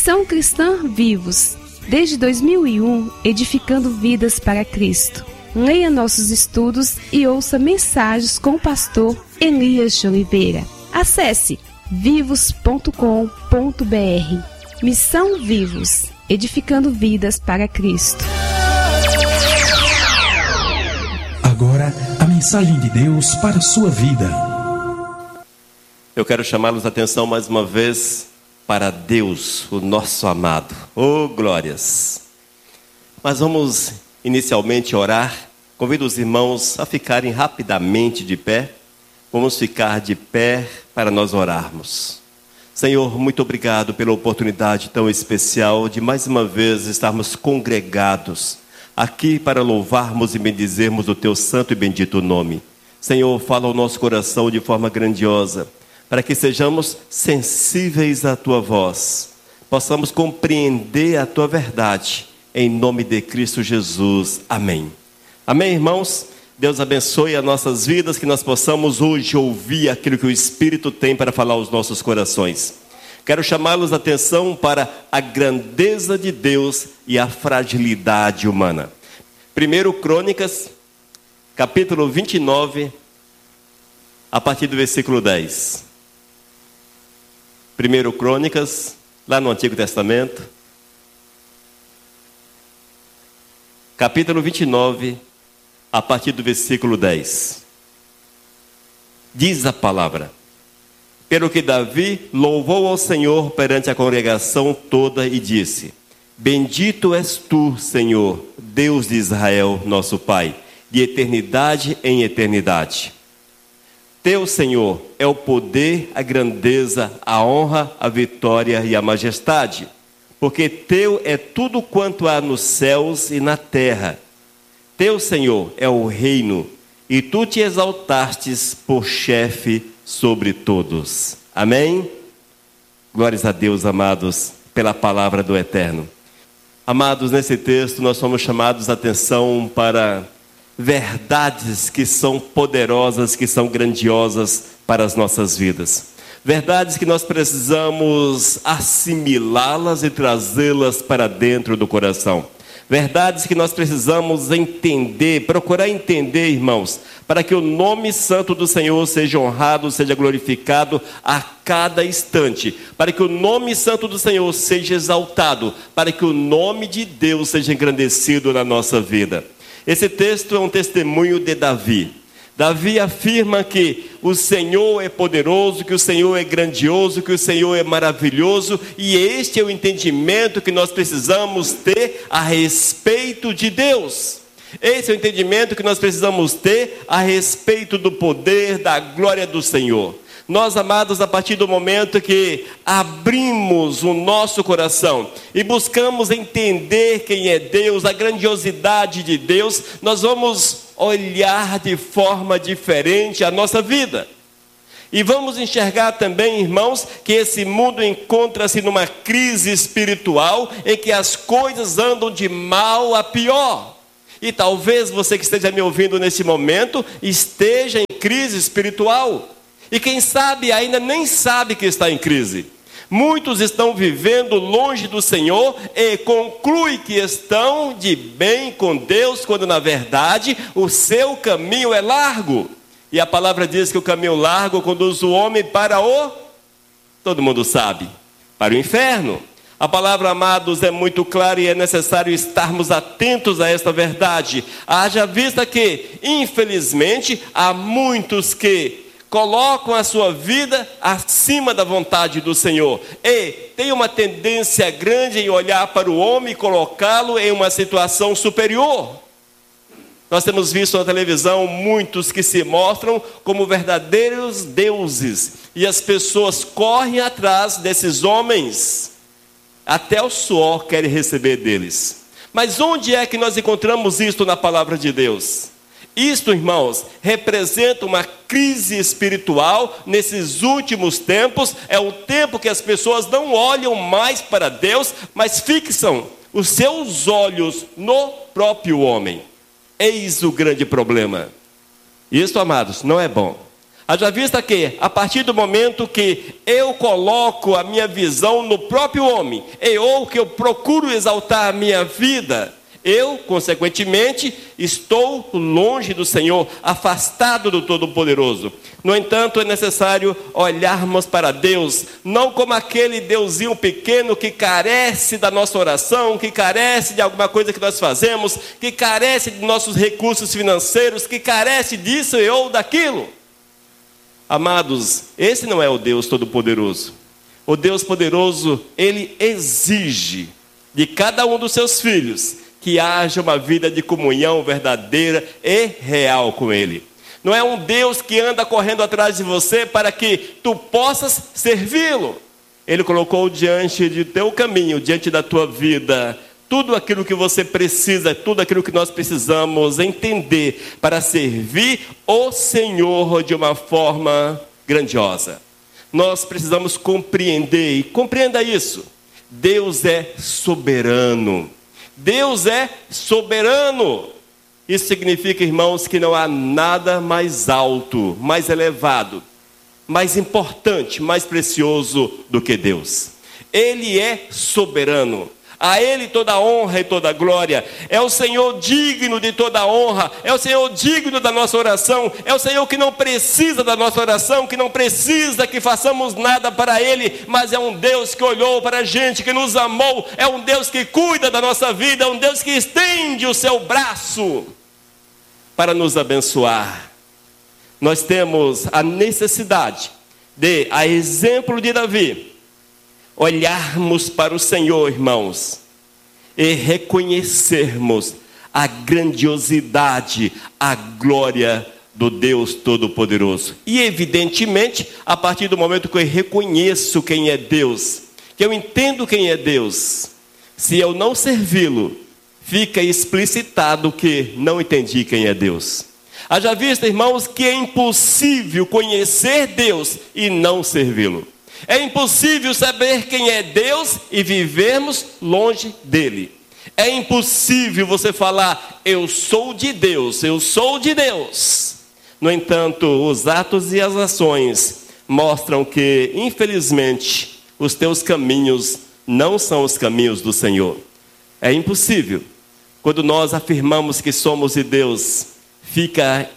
Missão Cristã Vivos, desde 2001, edificando vidas para Cristo. Leia nossos estudos e ouça mensagens com o pastor Elias de Oliveira. Acesse vivos.com.br. Missão Vivos, edificando vidas para Cristo. Agora, a mensagem de Deus para a sua vida. Eu quero chamá-los a atenção mais uma vez para Deus, o nosso amado. Oh, glórias! Mas vamos inicialmente orar. Convido os irmãos a ficarem rapidamente de pé. Vamos ficar de pé para nós orarmos. Senhor, muito obrigado pela oportunidade tão especial de mais uma vez estarmos congregados aqui para louvarmos e bendizermos o teu santo e bendito nome. Senhor, fala ao nosso coração de forma grandiosa, para que sejamos sensíveis à tua voz, possamos compreender a tua verdade, em nome de Cristo Jesus. Amém. Amém, irmãos? Deus abençoe as nossas vidas, que nós possamos hoje ouvir aquilo que o Espírito tem para falar aos nossos corações. Quero chamá-los a atenção para a grandeza de Deus e a fragilidade humana. 1 Crônicas, capítulo 29, a partir do versículo 10. 1 Crônicas, lá no Antigo Testamento, capítulo 29, a partir do versículo 10. Diz a palavra: pelo que Davi louvou ao Senhor perante a congregação toda e disse: bendito és tu, Senhor, Deus de Israel, nosso Pai, de eternidade em eternidade. Teu, Senhor, é o poder, a grandeza, a honra, a vitória e a majestade, porque teu é tudo quanto há nos céus e na terra. Teu, Senhor, é o reino, e tu te exaltastes por chefe sobre todos. Amém? Glórias a Deus, amados, pela palavra do Eterno. Amados, nesse texto nós somos chamados a atenção para verdades que são poderosas, que são grandiosas para as nossas vidas. Verdades que nós precisamos assimilá-las e trazê-las para dentro do coração. Verdades que nós precisamos entender, procurar entender, irmãos, para que o nome santo do Senhor seja honrado, seja glorificado a cada instante, para que o nome santo do Senhor seja exaltado, para que o nome de Deus seja engrandecido na nossa vida. Esse texto é um testemunho de Davi. Davi afirma que o Senhor é poderoso, que o Senhor é grandioso, que o Senhor é maravilhoso, e este é o entendimento que nós precisamos ter a respeito de Deus. Esse é o entendimento que nós precisamos ter a respeito do poder, da glória do Senhor. Nós, amados, a partir do momento que abrimos o nosso coração e buscamos entender quem é Deus, a grandiosidade de Deus, nós vamos olhar de forma diferente a nossa vida. E vamos enxergar também, irmãos, que esse mundo encontra-se numa crise espiritual em que as coisas andam de mal a pior. E talvez você que esteja me ouvindo nesse momento esteja em crise espiritual. E quem sabe ainda nem sabe que está em crise. Muitos estão vivendo longe do Senhor e concluem que estão de bem com Deus, quando na verdade o seu caminho é largo. E a palavra diz que o caminho largo conduz o homem para todo mundo sabe, para o inferno. A palavra, amados, é muito clara e é necessário estarmos atentos a esta verdade. Haja vista que, infelizmente, há muitos que colocam a sua vida acima da vontade do Senhor e tem uma tendência grande em olhar para o homem e colocá-lo em uma situação superior. Nós temos visto na televisão muitos que se mostram como verdadeiros deuses e as pessoas correm atrás desses homens, até o suor querem receber deles. Mas onde é que nós encontramos isto na palavra de Deus? Isto, irmãos, representa uma crise espiritual nesses últimos tempos. É o tempo que as pessoas não olham mais para Deus, mas fixam os seus olhos no próprio homem. Eis o grande problema. Isso, amados, não é bom. Haja vista que, a partir do momento que eu coloco a minha visão no próprio homem, ou que eu procuro exaltar a minha vida, eu, consequentemente, estou longe do Senhor, afastado do Todo-Poderoso. No entanto, é necessário olharmos para Deus, não como aquele Deusinho pequeno que carece da nossa oração, que carece de alguma coisa que nós fazemos, que carece de nossos recursos financeiros, que carece disso ou daquilo. Amados, esse não é o Deus Todo-Poderoso. O Deus Poderoso, Ele exige de cada um dos seus filhos que haja uma vida de comunhão verdadeira e real com Ele. Não é um Deus que anda correndo atrás de você para que tu possas servi-lo. Ele colocou diante de teu caminho, diante da tua vida, tudo aquilo que você precisa, tudo aquilo que nós precisamos entender para servir o Senhor de uma forma grandiosa. Nós precisamos compreender, e compreenda isso: Deus é soberano. Deus é soberano. Isso significa, irmãos, que não há nada mais alto, mais elevado, mais importante, mais precioso do que Deus. Ele é soberano. A Ele toda a honra e toda a glória. É o Senhor digno de toda a honra. É o Senhor digno da nossa oração. É o Senhor que não precisa da nossa oração, que não precisa que façamos nada para Ele, mas é um Deus que olhou para a gente, que nos amou. É um Deus que cuida da nossa vida. É um Deus que estende o seu braço para nos abençoar. Nós temos a necessidade de, a exemplo de Davi, olharmos para o Senhor, irmãos, e reconhecermos a grandiosidade, a glória do Deus Todo-Poderoso. E evidentemente, a partir do momento que eu reconheço quem é Deus, que eu entendo quem é Deus, se eu não servi-lo, fica explicitado que não entendi quem é Deus. Haja vista, irmãos, que é impossível conhecer Deus e não servi-lo. É impossível saber quem é Deus e vivermos longe dele. É impossível você falar, eu sou de Deus, eu sou de Deus. No entanto, os atos e as ações mostram que, infelizmente, os teus caminhos não são os caminhos do Senhor. É impossível. Quando nós afirmamos que somos de Deus, fica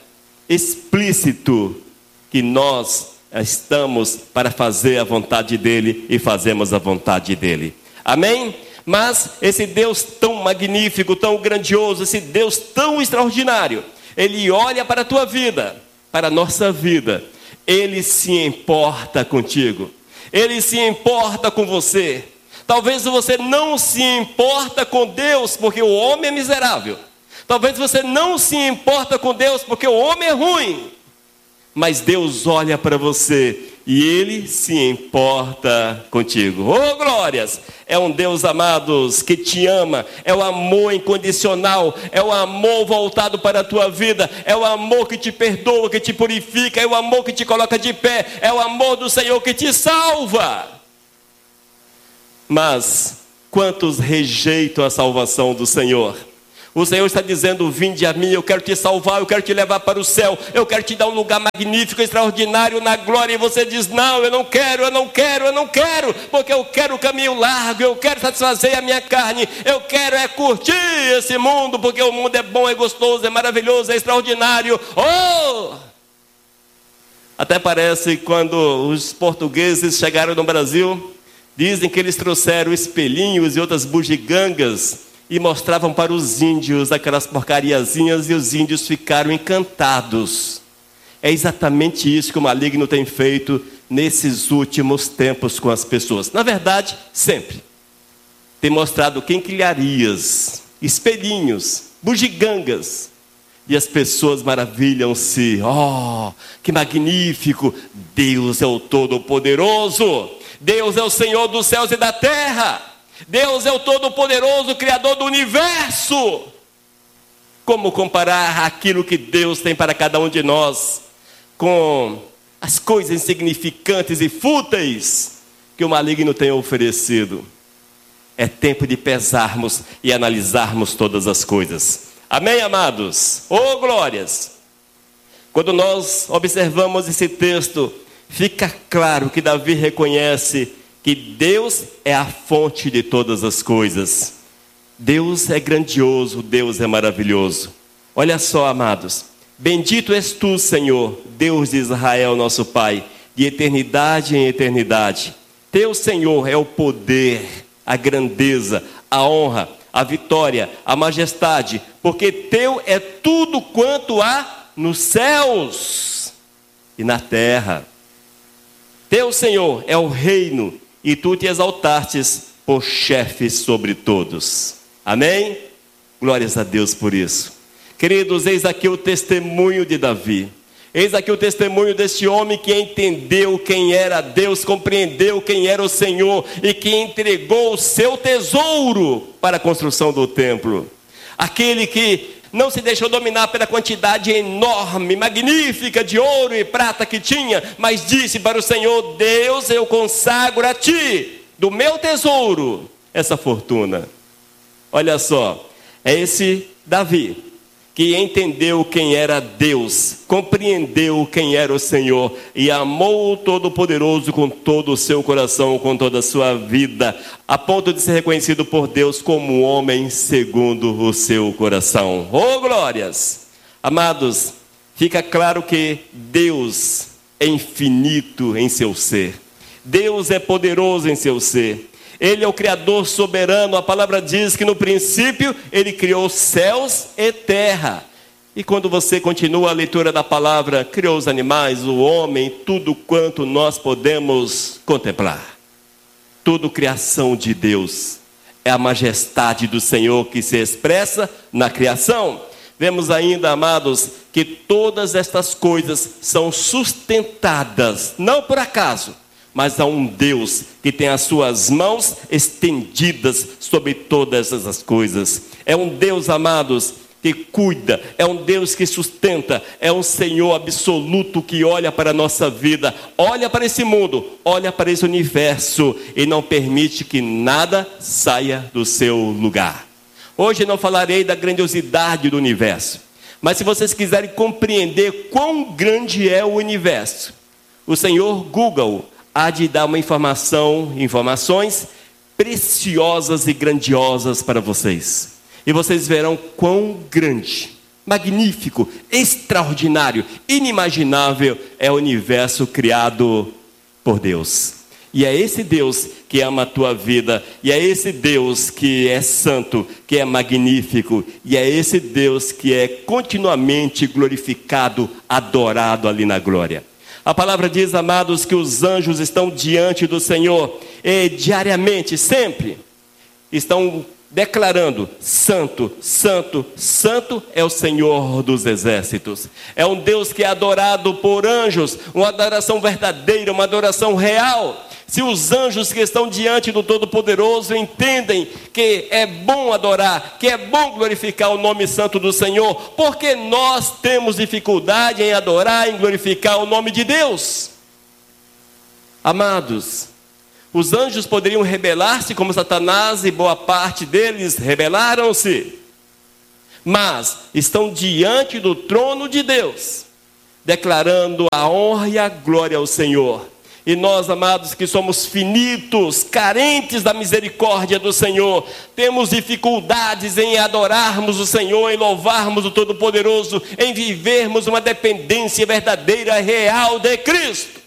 explícito que nós estamos para fazer a vontade dele e fazemos a vontade dele. Amém? Mas esse Deus tão magnífico, tão grandioso, esse Deus tão extraordinário, Ele olha para a tua vida, para a nossa vida. Ele se importa contigo. Ele se importa com você. Talvez você não se importa com Deus porque o homem é miserável. Talvez você não se importa com Deus porque o homem é ruim. Mas Deus olha para você e Ele se importa contigo. Oh, glórias! É um Deus, amados, que te ama. É o amor incondicional. É o amor voltado para a tua vida. É o amor que te perdoa, que te purifica. É o amor que te coloca de pé. É o amor do Senhor que te salva. Mas quantos rejeitam a salvação do Senhor? O Senhor está dizendo, vinde a mim, eu quero te salvar, eu quero te levar para o céu, eu quero te dar um lugar magnífico, extraordinário na glória. E você diz, não, eu não quero, porque eu quero o caminho largo, eu quero satisfazer a minha carne, eu quero curtir esse mundo, porque o mundo é bom, é gostoso, é maravilhoso, é extraordinário. Oh! Até parece quando os portugueses chegaram no Brasil, dizem que eles trouxeram espelhinhos e outras bugigangas, e mostravam para os índios aquelas porcariazinhas, e os índios ficaram encantados. É exatamente isso que o maligno tem feito nesses últimos tempos com as pessoas. Na verdade, sempre. Tem mostrado quinquilharias, espelhinhos, bugigangas. E as pessoas maravilham-se. Oh, que magnífico! Deus é o Todo-Poderoso. Deus é o Senhor dos céus e da terra. Deus é o Todo-Poderoso, Criador do universo. Como comparar aquilo que Deus tem para cada um de nós com as coisas insignificantes e fúteis que o maligno tem oferecido? É tempo de pesarmos e analisarmos todas as coisas. Amém, amados? Oh, glórias! Quando nós observamos esse texto, fica claro que Davi reconhece que Deus é a fonte de todas as coisas. Deus é grandioso, Deus é maravilhoso. Olha só, amados, bendito és tu, Senhor, Deus de Israel, nosso Pai, de eternidade em eternidade. Teu, Senhor, é o poder, a grandeza, a honra, a vitória, a majestade, porque teu é tudo quanto há nos céus e na terra. Teu, Senhor, é o reino, e tu te exaltastes por chefe sobre todos. Amém? Glórias a Deus por isso. Queridos, eis aqui o testemunho de Davi. Eis aqui o testemunho deste homem que entendeu quem era Deus, compreendeu quem era o Senhor e que entregou o seu tesouro para a construção do templo. Aquele que não se deixou dominar pela quantidade enorme, magnífica de ouro e prata que tinha, mas disse para o Senhor: Deus, eu consagro a ti, do meu tesouro, essa fortuna. Olha só, é esse Davi que entendeu quem era Deus, compreendeu quem era o Senhor e amou o Todo-Poderoso com todo o seu coração, com toda a sua vida, a ponto de ser reconhecido por Deus como homem segundo o seu coração. Oh, glórias! Amados, fica claro que Deus é infinito em seu ser. Deus é poderoso em seu ser. Ele é o Criador soberano. A palavra diz que no princípio Ele criou céus e terra. E quando você continua a leitura da palavra, criou os animais, o homem, tudo quanto nós podemos contemplar. Tudo criação de Deus. É a majestade do Senhor que se expressa na criação. Vemos ainda, amados, que todas estas coisas são sustentadas, não por acaso, mas há um Deus que tem as suas mãos estendidas sobre todas essas coisas. É um Deus, amados, que cuida, é um Deus que sustenta, é um Senhor absoluto que olha para a nossa vida, olha para esse mundo, olha para esse universo e não permite que nada saia do seu lugar. Hoje não falarei da grandiosidade do universo, mas se vocês quiserem compreender quão grande é o universo, o Senhor Google há de dar informações preciosas e grandiosas para vocês. E vocês verão quão grande, magnífico, extraordinário, inimaginável é o universo criado por Deus. E é esse Deus que ama a tua vida, e é esse Deus que é santo, que é magnífico, e é esse Deus que é continuamente glorificado, adorado ali na glória. A palavra diz, amados, que os anjos estão diante do Senhor e diariamente, sempre, estão declarando: Santo, Santo, Santo é o Senhor dos exércitos. É um Deus que é adorado por anjos, uma adoração verdadeira, uma adoração real. Se os anjos que estão diante do Todo-Poderoso entendem que é bom adorar, que é bom glorificar o nome santo do Senhor, porque nós temos dificuldade em adorar, em glorificar o nome de Deus? Amados, os anjos poderiam rebelar-se como Satanás, e boa parte deles rebelaram-se, mas estão diante do trono de Deus, declarando a honra e a glória ao Senhor. E nós, amados, que somos finitos, carentes da misericórdia do Senhor, temos dificuldades em adorarmos o Senhor, em louvarmos o Todo-Poderoso, em vivermos uma dependência verdadeira, real de Cristo.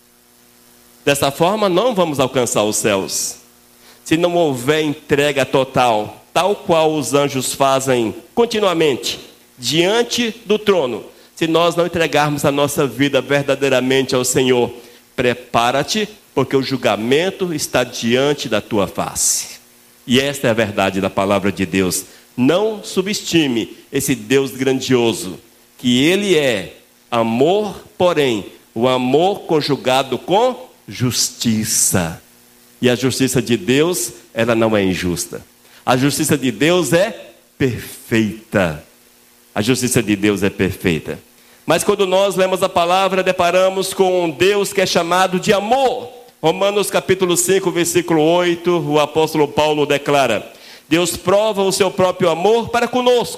Dessa forma não vamos alcançar os céus, se não houver entrega total, tal qual os anjos fazem continuamente, diante do trono. Se nós não entregarmos a nossa vida verdadeiramente ao Senhor, prepara-te, porque o julgamento está diante da tua face. E esta é a verdade da palavra de Deus. Não subestime esse Deus grandioso, que Ele é amor, porém, o amor conjugado com justiça. E a justiça de Deus, ela não é injusta. A justiça de Deus é perfeita. A justiça de Deus é perfeita. Mas quando nós lemos a palavra, deparamos com um Deus que é chamado de amor. Romanos capítulo 5, versículo 8, o apóstolo Paulo declara: Deus prova o seu próprio amor para conosco,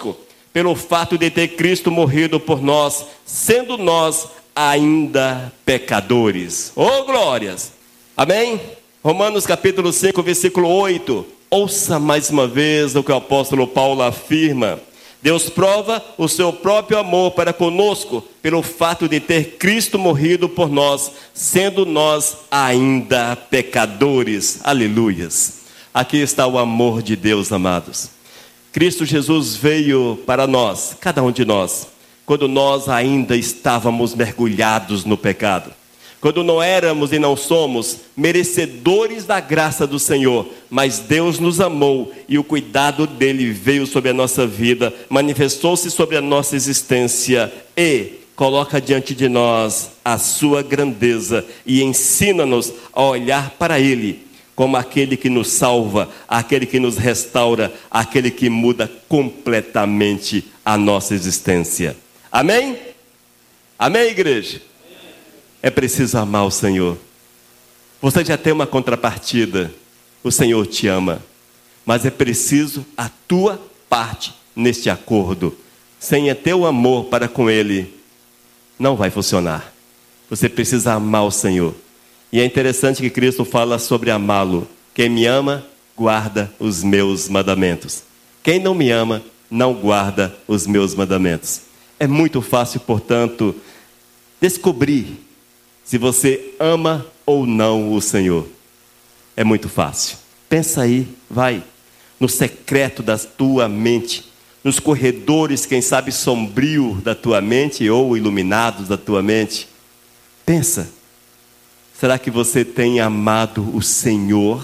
pelo fato de ter Cristo morrido por nós, sendo nós ainda pecadores. Oh, glórias! Amém? Romanos capítulo 5, versículo 8. Ouça mais uma vez o que o apóstolo Paulo afirma. Deus prova o seu próprio amor para conosco, pelo fato de ter Cristo morrido por nós, sendo nós ainda pecadores. Aleluias! Aqui está o amor de Deus, amados. Cristo Jesus veio para nós, cada um de nós, quando nós ainda estávamos mergulhados no pecado. Quando não éramos e não somos merecedores da graça do Senhor, mas Deus nos amou e o cuidado dele veio sobre a nossa vida, manifestou-se sobre a nossa existência e coloca diante de nós a sua grandeza e ensina-nos a olhar para ele como aquele que nos salva, aquele que nos restaura, aquele que muda completamente a nossa existência. Amém? Amém, igreja? É preciso amar o Senhor. Você já tem uma contrapartida. O Senhor te ama. Mas é preciso a tua parte neste acordo. Sem teu amor para com Ele, não vai funcionar. Você precisa amar o Senhor. E é interessante que Cristo fala sobre amá-lo. Quem me ama, guarda os meus mandamentos. Quem não me ama, não guarda os meus mandamentos. É muito fácil, portanto, descobrir se você ama ou não o Senhor. É muito fácil. Pensa aí, vai, no secreto da tua mente, nos corredores, quem sabe, sombrio da tua mente ou iluminados da tua mente. Pensa, será que você tem amado o Senhor?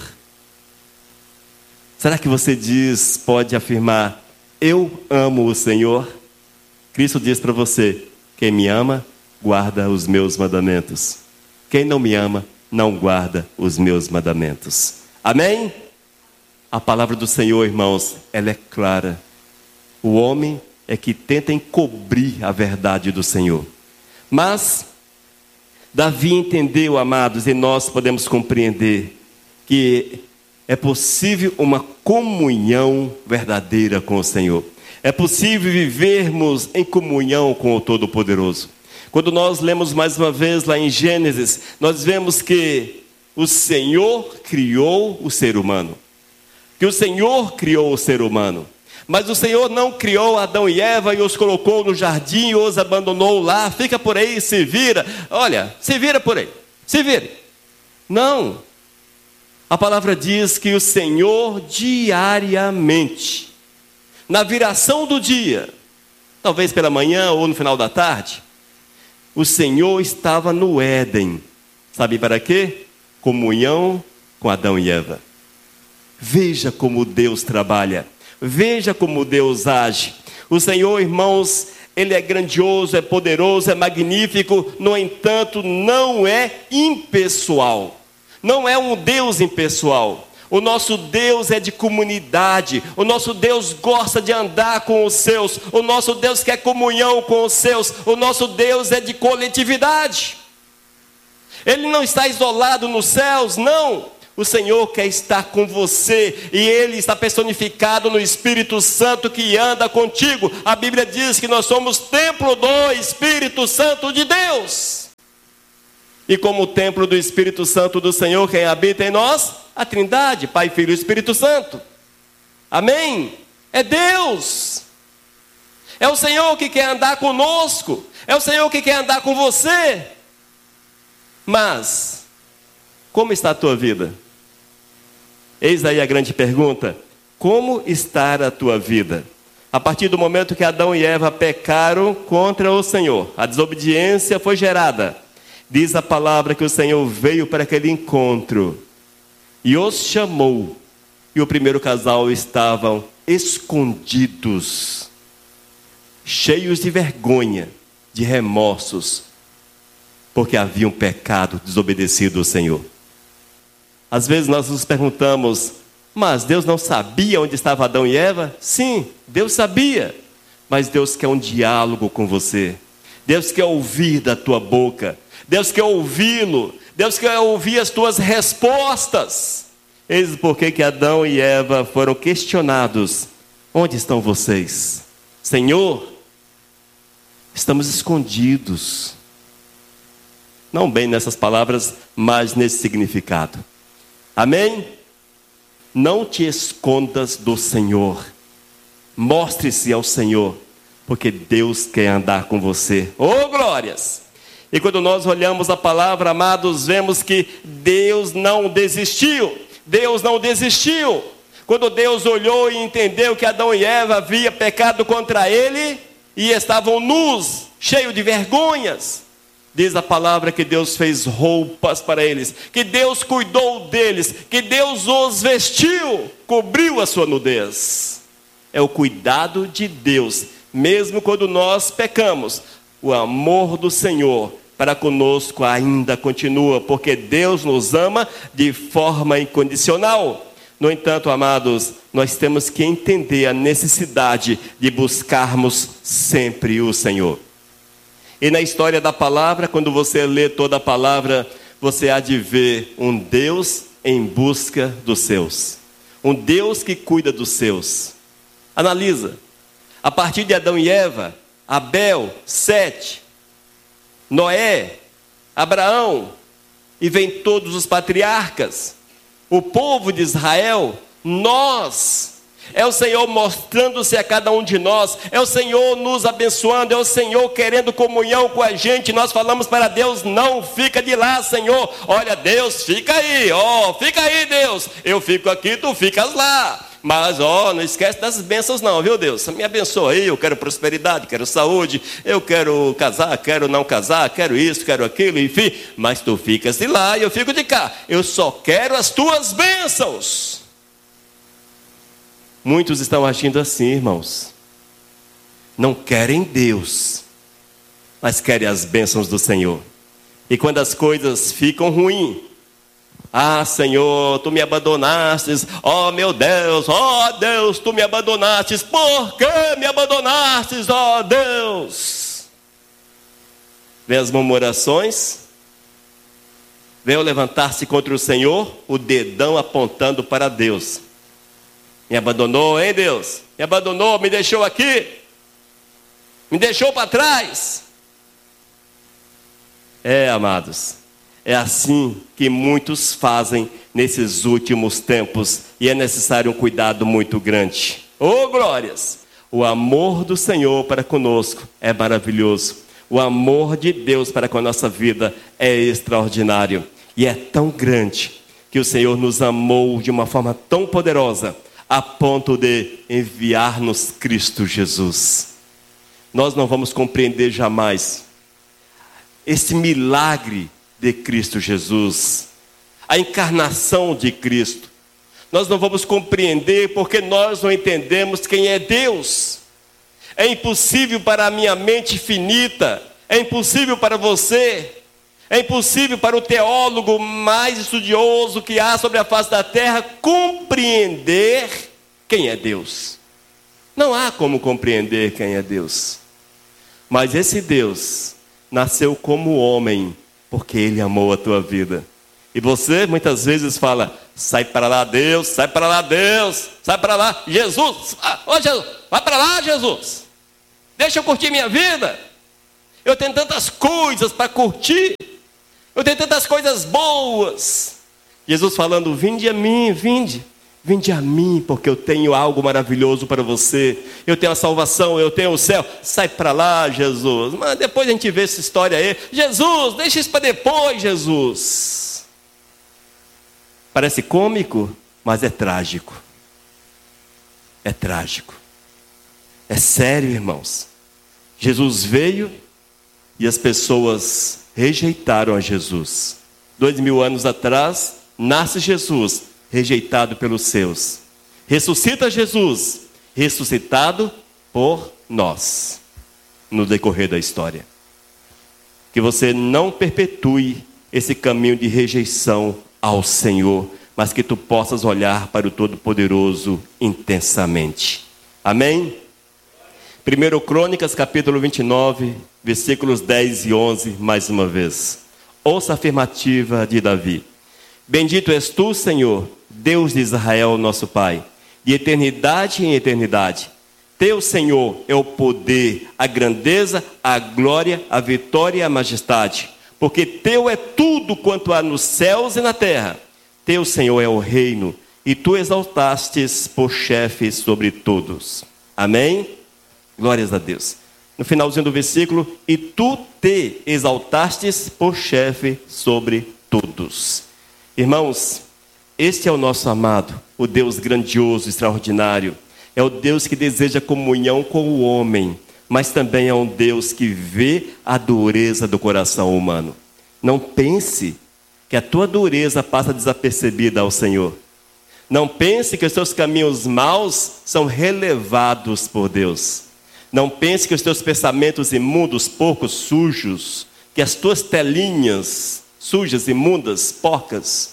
Será que você pode afirmar, eu amo o Senhor? Cristo diz para você, quem me ama, guarda os meus mandamentos. Quem não me ama, não guarda os meus mandamentos. Amém? A palavra do Senhor, irmãos, ela é clara. O homem é que tenta encobrir a verdade do Senhor. Mas Davi entendeu, amados, e nós podemos compreender que é possível uma comunhão verdadeira com o Senhor. É possível vivermos em comunhão com o Todo-Poderoso. Quando nós lemos mais uma vez lá em Gênesis, nós vemos que o Senhor criou o ser humano. Que o Senhor criou o ser humano. Mas o Senhor não criou Adão e Eva e os colocou no jardim e os abandonou lá. Fica por aí, se vira. Olha, se vira por aí. Se vira. Não. A palavra diz que o Senhor diariamente, na viração do dia, talvez pela manhã ou no final da tarde, o Senhor estava no Éden. Sabe para quê? Comunhão com Adão e Eva. Veja como Deus trabalha. Veja como Deus age. O Senhor, irmãos, Ele é grandioso, é poderoso, é magnífico. No entanto, não é impessoal. Não é um Deus impessoal. O nosso Deus é de comunidade. O nosso Deus gosta de andar com os seus. O nosso Deus quer comunhão com os seus. O nosso Deus é de coletividade. Ele não está isolado nos céus, não. O Senhor quer estar com você. E Ele está personificado no Espírito Santo que anda contigo. A Bíblia diz que nós somos templo do Espírito Santo de Deus. E como o templo do Espírito Santo do Senhor, quem habita em nós? A Trindade, Pai, Filho e Espírito Santo. Amém? É Deus. É o Senhor que quer andar conosco. É o Senhor que quer andar com você. Mas, como está a tua vida? Eis aí a grande pergunta. Como está a tua vida? A partir do momento que Adão e Eva pecaram contra o Senhor, a desobediência foi gerada. Diz a palavra que o Senhor veio para aquele encontro e os chamou. E o primeiro casal estavam escondidos, cheios de vergonha, de remorsos, porque haviam pecado, desobedecido ao Senhor. Às vezes nós nos perguntamos, mas Deus não sabia onde estava Adão e Eva? Sim, Deus sabia, mas Deus quer um diálogo com você. Deus quer ouvir da tua boca. Deus quer ouvi-lo. Deus quer ouvir as tuas respostas. Eis porque que Adão e Eva foram questionados. Onde estão vocês? Senhor, estamos escondidos. Não bem nessas palavras, mas nesse significado. Amém? Não te escondas do Senhor. Mostre-se ao Senhor, porque Deus quer andar com você. Oh, glórias! E quando nós olhamos a palavra, amados, vemos que Deus não desistiu. Deus não desistiu. Quando Deus olhou e entendeu que Adão e Eva haviam pecado contra Ele e estavam nus, cheios de vergonhas, diz a palavra que Deus fez roupas para eles, que Deus cuidou deles, que Deus os vestiu, cobriu a sua nudez. É o cuidado de Deus, mesmo quando nós pecamos. O amor do Senhor para conosco ainda continua, porque Deus nos ama de forma incondicional. No entanto, amados, nós temos que entender a necessidade de buscarmos sempre o Senhor. E na história da palavra, quando você lê toda a palavra, você há de ver um Deus em busca dos seus. Um Deus que cuida dos seus. Analisa. A partir de Adão e Eva, Abel, Sete, Noé, Abraão, e vem todos os patriarcas, o povo de Israel, nós. É o Senhor mostrando-se a cada um de nós, é o Senhor nos abençoando, é o Senhor querendo comunhão com a gente. Nós falamos para Deus: não fica de lá, Senhor. Olha, Deus, fica aí, fica aí, Deus. Eu fico aqui, tu ficas lá. Mas, não esquece das bênçãos não, viu, Deus? Me abençoa aí, eu quero prosperidade, quero saúde, eu quero casar, quero não casar, quero isso, quero aquilo, enfim. Mas tu ficas de lá e eu fico de cá. Eu só quero as tuas bênçãos. Muitos estão agindo assim, irmãos. Não querem Deus, mas querem as bênçãos do Senhor. E quando as coisas ficam ruins, Senhor, tu me abandonastes. Meu Deus, Deus, tu me abandonastes. Por que me abandonastes, Deus? Vem as murmurações, vem o levantar-se contra o Senhor, o dedão apontando para Deus. Me abandonou, hein, Deus? Me abandonou, me deixou aqui, me deixou para trás. Amados, é assim que muitos fazem nesses últimos tempos, e é necessário um cuidado muito grande. Oh, glórias! O amor do Senhor para conosco é maravilhoso. O amor de Deus para com a nossa vida é extraordinário. E é tão grande que o Senhor nos amou de uma forma tão poderosa, a ponto de enviar-nos Cristo Jesus. Nós não vamos compreender jamais esse milagre de Cristo Jesus, a encarnação de Cristo. Nós não vamos compreender porque nós não entendemos quem é Deus. É impossível para a minha mente finita, é impossível para você, é impossível para o teólogo mais estudioso que há sobre a face da terra compreender quem é Deus. Não há como compreender quem é Deus. Mas esse Deus nasceu como homem, porque Ele amou a tua vida. E você muitas vezes fala: sai para lá, Deus, sai para lá, Deus, sai para lá, Jesus, Jesus, vai para lá, Jesus, deixa eu curtir minha vida. Eu tenho tantas coisas para curtir, eu tenho tantas coisas boas. Jesus falando: vinde a mim, vinde a mim, porque eu tenho algo maravilhoso para você. Eu tenho a salvação, eu tenho o céu. Sai para lá, Jesus. Mas depois a gente vê essa história aí. Jesus, deixa isso para depois, Jesus. Parece cômico, mas é trágico. É trágico. É sério, irmãos. Jesus veio e as pessoas rejeitaram a Jesus. 2000 anos atrás, nasce Jesus, rejeitado pelos seus. Ressuscita Jesus, ressuscitado por nós, no decorrer da história. Que você não perpetue esse caminho de rejeição ao Senhor, mas que tu possas olhar para o Todo-Poderoso intensamente. Amém? 1 Crônicas, capítulo 29, versículos 10 e 11, mais uma vez. Ouça a afirmativa de Davi. Bendito és tu, Senhor, Deus de Israel, nosso Pai, de eternidade em eternidade. Teu, Senhor, é o poder, a grandeza, a glória, a vitória e a majestade. Porque teu é tudo quanto há nos céus e na terra. Teu, Senhor, é o reino, e tu exaltastes por chefe sobre todos. Amém? Glórias a Deus. No finalzinho do versículo, e tu te exaltastes por chefe sobre todos. Irmãos, este é o nosso amado, o Deus grandioso, extraordinário. É o Deus que deseja comunhão com o homem, mas também é um Deus que vê a dureza do coração humano. Não pense que a tua dureza passa desapercebida ao Senhor. Não pense que os teus caminhos maus são relevados por Deus. Não pense que os teus pensamentos imundos, porcos, sujos, que as tuas telinhas sujas, imundas, porcas,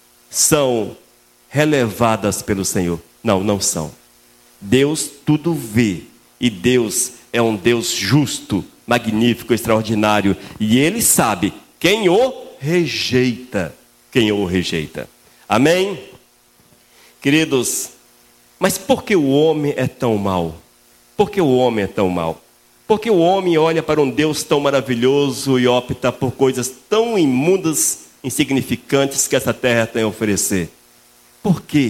são relevadas pelo Senhor. Não, não são. Deus tudo vê. E Deus é um Deus justo, magnífico, extraordinário. E Ele sabe quem o rejeita. Quem o rejeita. Amém? Queridos, mas por que o homem é tão mau? Por que o homem é tão mau? Porque o homem olha para um Deus tão maravilhoso e opta por coisas tão imundas, insignificantes que essa terra tem a oferecer. Por quê?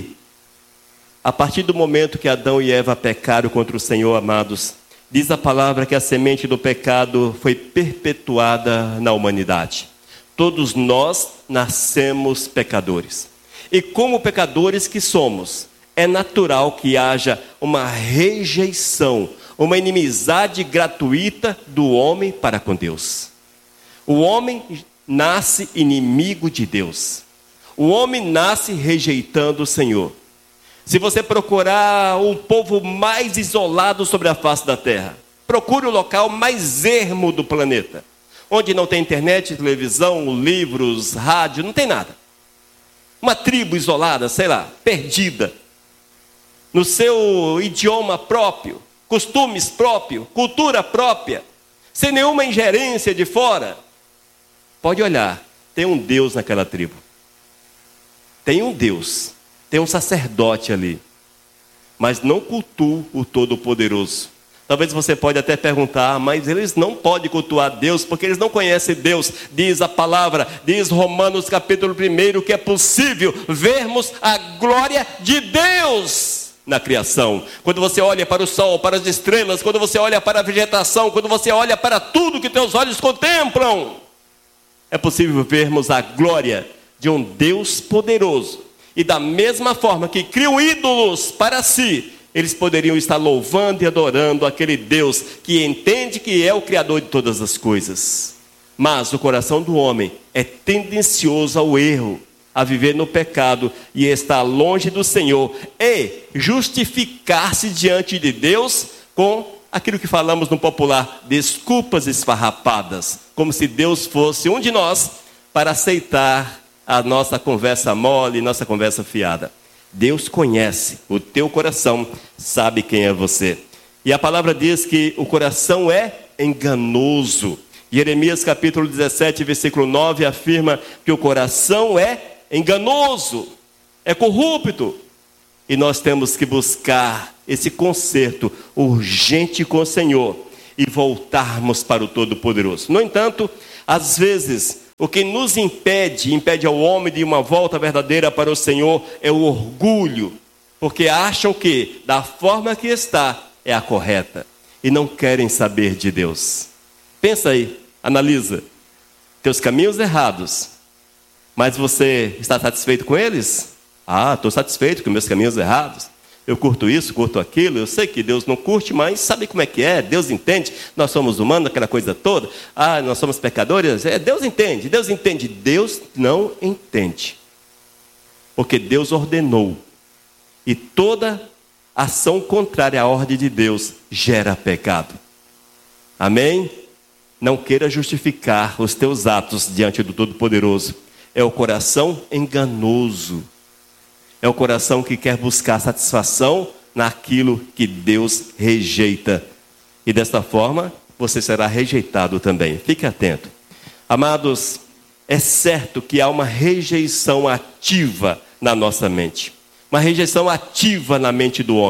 A partir do momento que Adão e Eva pecaram contra o Senhor, amados, diz a palavra que a semente do pecado foi perpetuada na humanidade. Todos nós nascemos pecadores. E como pecadores que somos, é natural que haja uma rejeição, uma inimizade gratuita do homem para com Deus. O homem nasce inimigo de Deus. O homem nasce rejeitando o Senhor. Se você procurar um povo mais isolado sobre a face da terra, procure o local mais ermo do planeta, onde não tem internet, televisão, livros, rádio, não tem nada. Uma tribo isolada, sei lá, perdida, no seu idioma próprio, costumes próprios, cultura própria, sem nenhuma ingerência de fora. Pode olhar, tem um Deus naquela tribo. Tem um Deus, tem um sacerdote ali, mas não cultua o Todo-Poderoso. Talvez você pode até perguntar, mas eles não podem cultuar Deus, porque eles não conhecem Deus. Diz a palavra, diz Romanos capítulo 1, que é possível vermos a glória de Deus na criação. Quando você olha para o sol, para as estrelas, quando você olha para a vegetação, quando você olha para tudo que teus olhos contemplam, é possível vermos a glória de um Deus poderoso. E da mesma forma que criam ídolos para si, eles poderiam estar louvando e adorando aquele Deus que entende que é o Criador de todas as coisas. Mas o coração do homem é tendencioso ao erro, a viver no pecado e estar longe do Senhor e justificar-se diante de Deus com aquilo que falamos no popular, desculpas esfarrapadas, como se Deus fosse um de nós para aceitar a nossa conversa mole, nossa conversa fiada. Deus conhece o teu coração, sabe quem é você. E a palavra diz que o coração é enganoso. Jeremias capítulo 17, versículo 9, afirma que o coração é enganoso, é corrupto. E nós temos que buscar esse conserto urgente com o Senhor e voltarmos para o Todo-Poderoso. No entanto, às vezes, o que nos impede ao homem de uma volta verdadeira para o Senhor é o orgulho, porque acham que da forma que está é a correta e não querem saber de Deus. Pensa aí, analisa, teus caminhos errados, mas você está satisfeito com eles? Ah, estou satisfeito com meus caminhos errados. Eu curto isso, curto aquilo, eu sei que Deus não curte, mas sabe como é que é? Deus entende, nós somos humanos, aquela coisa toda. Ah, nós somos pecadores, Deus entende. Deus não entende. Porque Deus ordenou. E toda ação contrária à ordem de Deus gera pecado. Amém? Não queira justificar os teus atos diante do Todo-Poderoso. É o coração enganoso. É o coração que quer buscar satisfação naquilo que Deus rejeita. E desta forma, você será rejeitado também. Fique atento. Amados, é certo que há uma rejeição ativa na nossa mente. Uma rejeição ativa na mente do homem.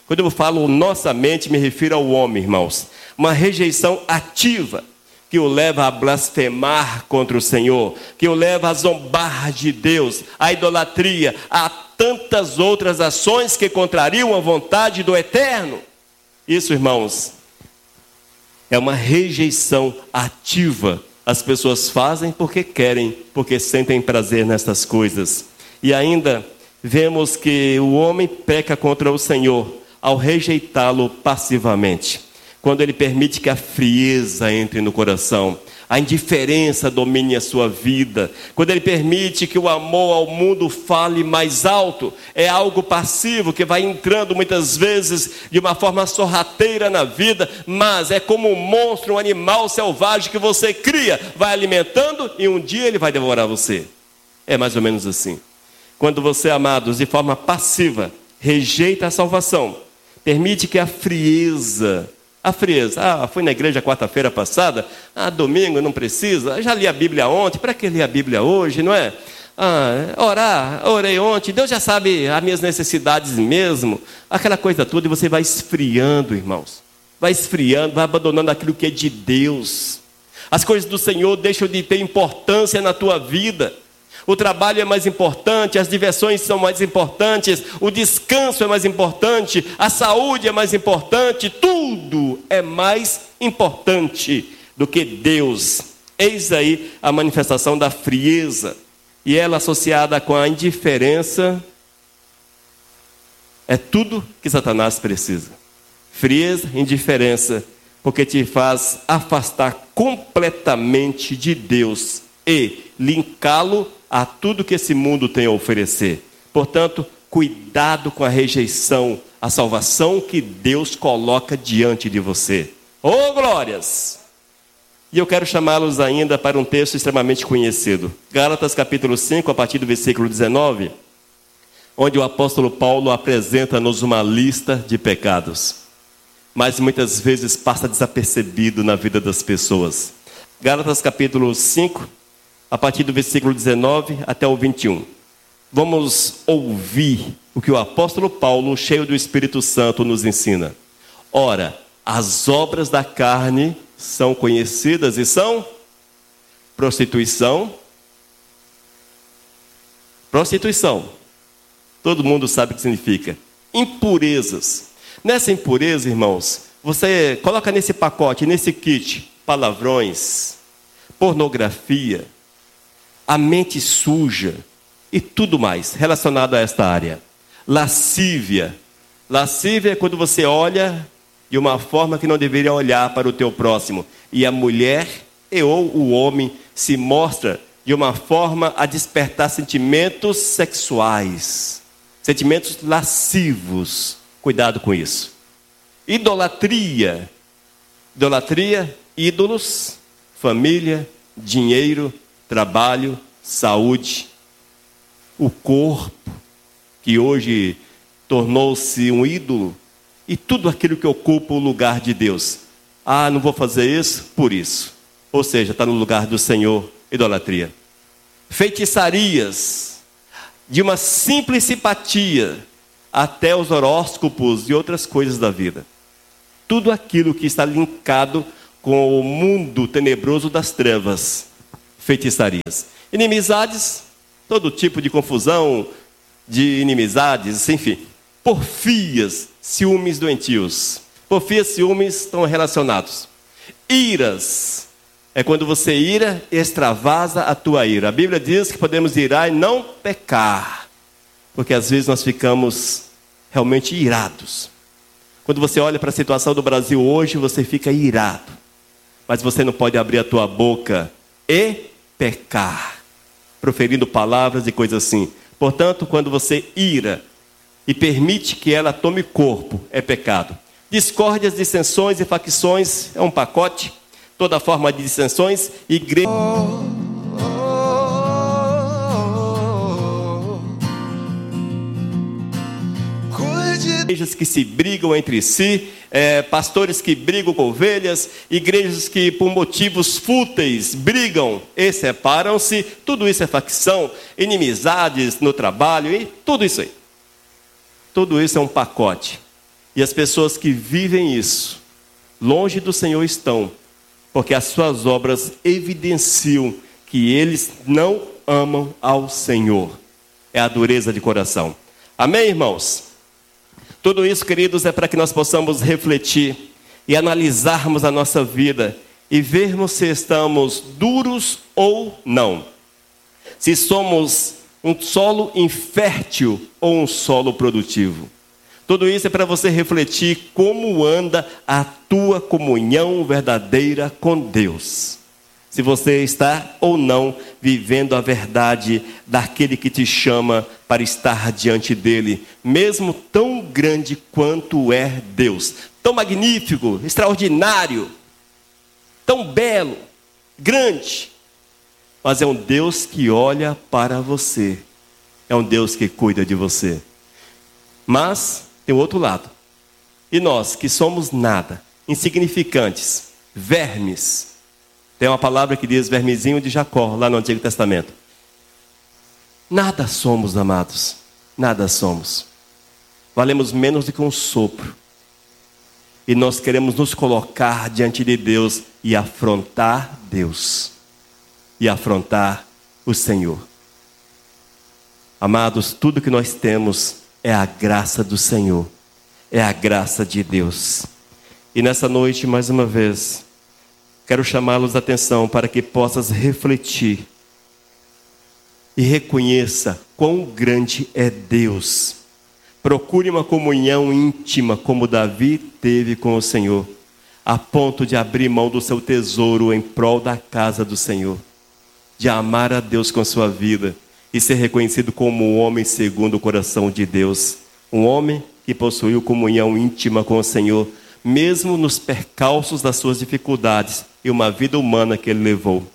Quando eu falo nossa mente, me refiro ao homem, irmãos. Uma rejeição ativa, que o leva a blasfemar contra o Senhor, que o leva a zombar de Deus, a idolatria, a tantas outras ações que contrariam a vontade do Eterno. Isso, irmãos, é uma rejeição ativa. As pessoas fazem porque querem, porque sentem prazer nessas coisas. E ainda vemos que o homem peca contra o Senhor ao rejeitá-lo passivamente. Quando ele permite que a frieza entre no coração, a indiferença domine a sua vida, quando ele permite que o amor ao mundo fale mais alto, é algo passivo que vai entrando muitas vezes de uma forma sorrateira na vida, mas é como um monstro, um animal selvagem que você cria, vai alimentando e um dia ele vai devorar você. É mais ou menos assim. Quando você, amados, de forma passiva, rejeita a salvação, permite que a frieza, fui na igreja quarta-feira passada, domingo não precisa, já li a Bíblia ontem, para que ler a Bíblia hoje, não é? Orei ontem, Deus já sabe as minhas necessidades mesmo, aquela coisa toda, e você vai esfriando, irmãos, vai esfriando, vai abandonando aquilo que é de Deus. As coisas do Senhor deixam de ter importância na tua vida. O trabalho é mais importante, as diversões são mais importantes, o descanso é mais importante, a saúde é mais importante, tudo é mais importante do que Deus. Eis aí a manifestação da frieza, e ela associada com a indiferença, é tudo que Satanás precisa. Frieza, indiferença, porque te faz afastar completamente de Deus e linká-lo a tudo que esse mundo tem a oferecer. Portanto, cuidado com a rejeição, a salvação que Deus coloca diante de você. Oh, glórias! E eu quero chamá-los ainda para um texto extremamente conhecido. Gálatas capítulo 5, a partir do versículo 19, onde o apóstolo Paulo apresenta-nos uma lista de pecados, mas muitas vezes passa desapercebido na vida das pessoas. Gálatas capítulo 5, a partir do versículo 19 até o 21. Vamos ouvir o que o apóstolo Paulo, cheio do Espírito Santo, nos ensina. Ora, as obras da carne são conhecidas e são prostituição. Todo mundo sabe o que significa. Impurezas. Nessa impureza, irmãos, você coloca nesse pacote, nesse kit, palavrões, pornografia, a mente suja e tudo mais relacionado a esta área. Lascívia. Lascívia é quando você olha de uma forma que não deveria olhar para o teu próximo. E a mulher ou o homem se mostra de uma forma a despertar sentimentos sexuais, sentimentos lascivos. Cuidado com isso. Idolatria. Idolatria, ídolos, família, dinheiro, trabalho, saúde, o corpo, que hoje tornou-se um ídolo, e tudo aquilo que ocupa o lugar de Deus. Não vou fazer isso por isso. Ou seja, está no lugar do Senhor, idolatria. Feitiçarias, de uma simples simpatia, até os horóscopos e outras coisas da vida. Tudo aquilo que está linkado com o mundo tenebroso das trevas. Feitiçarias. Inimizades, todo tipo de confusão, de inimizades, enfim. Porfias, ciúmes doentios. Porfias e ciúmes estão relacionados. Iras, é quando você ira, extravasa a tua ira. A Bíblia diz que podemos irar e não pecar, porque às vezes nós ficamos realmente irados. Quando você olha para a situação do Brasil hoje, você fica irado, mas você não pode abrir a tua boca e pecar, proferindo palavras e coisas assim. Portanto, quando você ira e permite que ela tome corpo, é pecado. Discórdias, dissensões e facções é um pacote. Toda forma de dissensões, igrejas que se brigam entre si, pastores que brigam com ovelhas, igrejas que por motivos fúteis brigam e separam-se. Tudo isso é facção, inimizades no trabalho e tudo isso aí. Tudo isso é um pacote. E as pessoas que vivem isso, longe do Senhor estão, porque as suas obras evidenciam que eles não amam ao Senhor. É a dureza de coração. Amém, irmãos? Tudo isso, queridos, é para que nós possamos refletir e analisarmos a nossa vida e vermos se estamos duros ou não. Se somos um solo infértil ou um solo produtivo. Tudo isso é para você refletir como anda a tua comunhão verdadeira com Deus. Se você está ou não vivendo a verdade daquele que te chama para estar diante dele, mesmo tão grande quanto é Deus, tão magnífico, extraordinário, tão belo, grande, mas é um Deus que olha para você, é um Deus que cuida de você. Mas tem o outro lado, e nós que somos nada, insignificantes, vermes. Tem uma palavra que diz vermezinho de Jacó, lá no Antigo Testamento. Nada somos, amados. Nada somos. Valemos menos do que um sopro. E nós queremos nos colocar diante de Deus e afrontar Deus. E afrontar o Senhor. Amados, tudo que nós temos é a graça do Senhor. É a graça de Deus. E nessa noite, mais uma vez, quero chamá-los a atenção para que possas refletir e reconheça quão grande é Deus. Procure uma comunhão íntima como Davi teve com o Senhor, a ponto de abrir mão do seu tesouro em prol da casa do Senhor, de amar a Deus com a sua vida e ser reconhecido como um homem segundo o coração de Deus, um homem que possuiu comunhão íntima com o Senhor, mesmo nos percalços das suas dificuldades e uma vida humana que ele levou,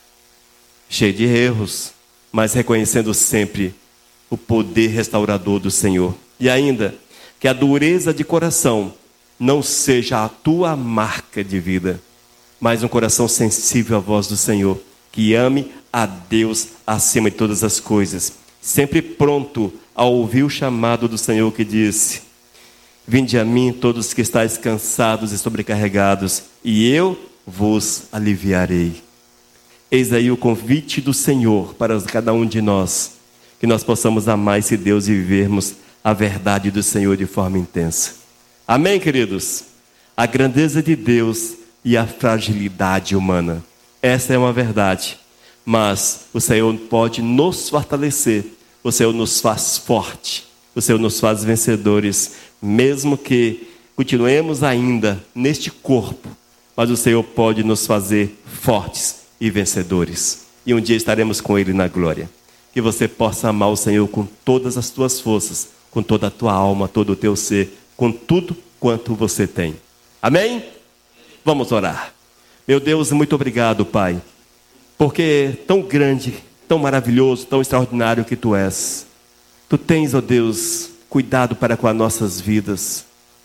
cheio de erros, mas reconhecendo sempre o poder restaurador do Senhor. E ainda, que a dureza de coração não seja a tua marca de vida, mas um coração sensível à voz do Senhor, que ame a Deus acima de todas as coisas, sempre pronto a ouvir o chamado do Senhor que disse: vinde a mim todos que estáis cansados e sobrecarregados, e eu vos aliviarei. Eis aí o convite do Senhor para cada um de nós, que nós possamos amar esse Deus e vivermos a verdade do Senhor de forma intensa. Amém, queridos? A grandeza de Deus e a fragilidade humana. Essa é uma verdade, mas o Senhor pode nos fortalecer, o Senhor nos faz forte, o Senhor nos faz vencedores, mesmo que continuemos ainda neste corpo, mas o Senhor pode nos fazer fortes e vencedores. E um dia estaremos com Ele na glória. Que você possa amar o Senhor com todas as tuas forças, com toda a tua alma, todo o teu ser, com tudo quanto você tem. Amém? Vamos orar. Meu Deus, muito obrigado, Pai, porque tão grande, tão maravilhoso, tão extraordinário que Tu és. Tu tens, ó Deus, cuidado para com as nossas vidas.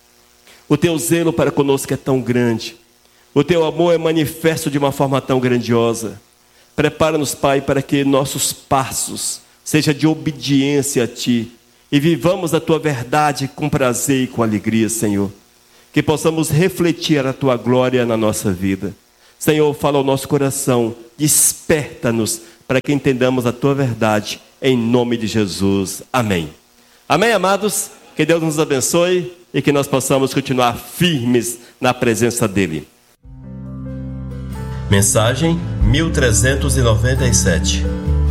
O Teu zelo para conosco é tão grande. O Teu amor é manifesto de uma forma tão grandiosa. Prepara-nos, Pai, para que nossos passos sejam de obediência a Ti e vivamos a Tua verdade com prazer e com alegria, Senhor. Que possamos refletir a Tua glória na nossa vida. Senhor, fala ao nosso coração, desperta-nos para que entendamos a Tua verdade, em nome de Jesus. Amém. Amém, amados? Que Deus nos abençoe e que nós possamos continuar firmes na presença dEle. Mensagem 1397.